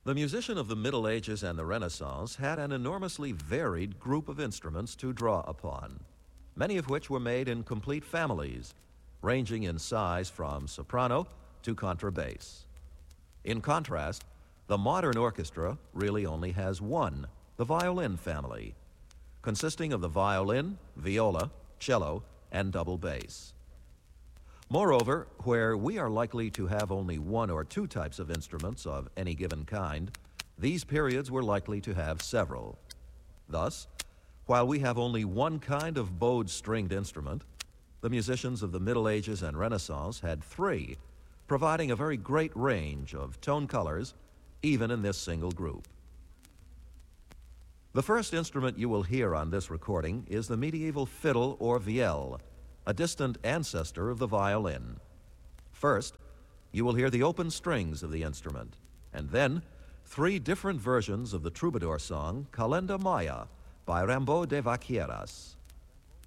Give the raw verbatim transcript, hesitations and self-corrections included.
The musician of the Middle Ages and the Renaissance had an enormously varied group of instruments to draw upon, many of which were made in complete families, ranging in size from soprano to contrabass. In contrast, the modern orchestra really only has one, the violin family, consisting of the violin, viola, cello, and double bass. Moreover, where we are likely to have only one or two types of instruments of any given kind, these periods were likely to have several. Thus, while we have only one kind of bowed stringed instrument, the musicians of the Middle Ages and Renaissance had three, providing a very great range of tone colors, even in this single group. The first instrument you will hear on this recording is the medieval fiddle or vielle, a distant ancestor of the violin. First, you will hear the open strings of the instrument, and then three different versions of the troubadour song Calenda Maya by Rimbaud de Vaquieras.